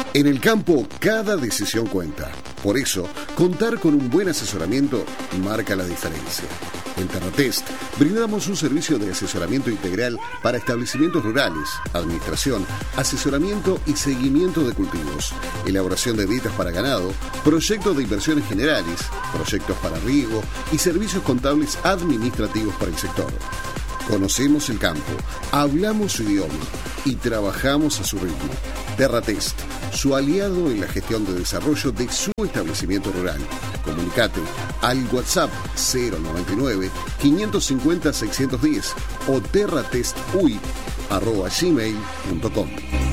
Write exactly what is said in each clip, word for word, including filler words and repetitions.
En el campo, cada decisión cuenta. Por eso, contar con un buen asesoramiento marca la diferencia. En Terratest brindamos un servicio de asesoramiento integral para establecimientos rurales, administración, asesoramiento y seguimiento de cultivos, elaboración de dietas para ganado, proyectos de inversiones generales, proyectos para riego y servicios contables administrativos para el sector. Conocemos el campo, hablamos su idioma y trabajamos a su ritmo. Terratest, su aliado en la gestión de desarrollo de su establecimiento rural. Comunicate al WhatsApp cero noventa y nueve, quinientos cincuenta, seiscientos diez o terratestui arroba gmail punto com.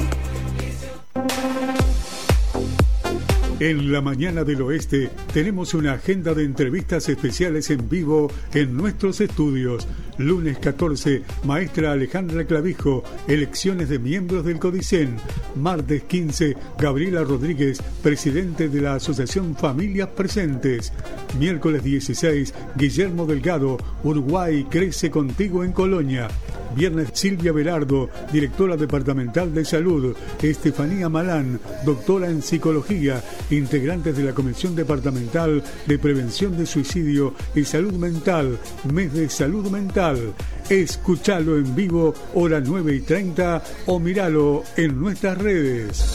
En la mañana del oeste tenemos una agenda de entrevistas especiales en vivo en nuestros estudios. Lunes catorce, maestra Alejandra Clavijo, elecciones de miembros del CODICEN. Martes quince, Gabriela Rodríguez, presidente de la Asociación Familias Presentes. Miércoles dieciséis, Guillermo Delgado, Uruguay crece contigo en Colonia. Viernes, Silvia Velardo, directora departamental de salud. Estefanía Malán, doctora en psicología, integrantes de la Comisión Departamental de Prevención de Suicidio y Salud Mental, Mes de Salud Mental. Escúchalo en vivo, hora nueve y treinta, o míralo en nuestras redes.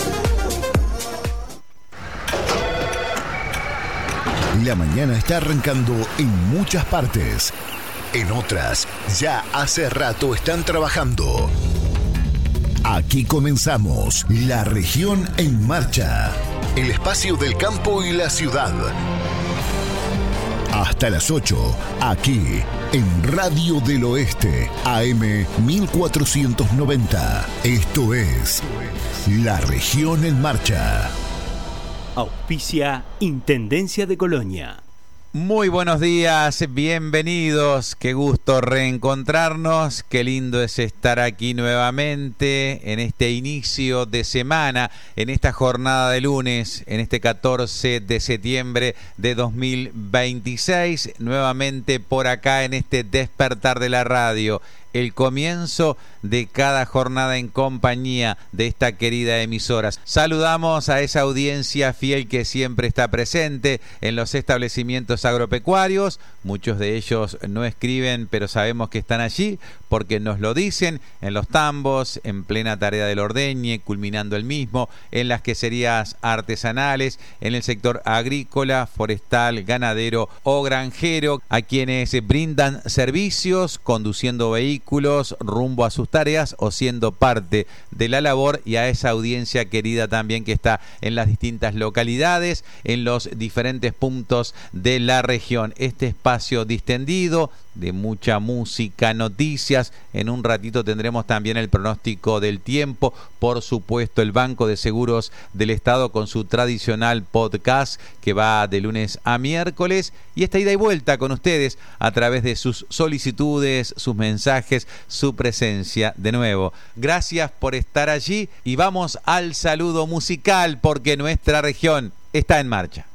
La mañana está arrancando en muchas partes. En otras, ya hace rato están trabajando. Aquí comenzamos La Región en Marcha, el espacio del campo y la ciudad. Hasta las ocho, aquí en Radio del Oeste, A M mil cuatrocientos noventa. Esto es La Región en Marcha. Auspicia Intendencia de Colonia. Muy buenos días, bienvenidos, qué gusto reencontrarnos, qué lindo es estar aquí nuevamente en este inicio de semana, en esta jornada de lunes, en este catorce de septiembre de dos mil veintiséis, nuevamente por acá en este despertar de la radio. El comienzo de cada jornada en compañía de esta querida emisora. Saludamos a esa audiencia fiel que siempre está presente en los establecimientos agropecuarios. Muchos de ellos no escriben, pero sabemos que están allí porque nos lo dicen en los tambos, en plena tarea del ordeñe, culminando el mismo, en las queserías artesanales, en el sector agrícola, forestal, ganadero o granjero, a quienes brindan servicios, conduciendo vehículos rumbo a sus tareas o siendo parte de la labor, y a esa audiencia querida también que está en las distintas localidades, en los diferentes puntos de la región. Este espacio distendido de mucha música, noticias. En un ratito tendremos también el pronóstico del tiempo, por supuesto el Banco de Seguros del Estado con su tradicional podcast que va de lunes a miércoles, y esta ida y vuelta con ustedes a través de sus solicitudes, sus mensajes, su presencia. De nuevo, gracias por estar allí y vamos al saludo musical porque nuestra región está en marcha.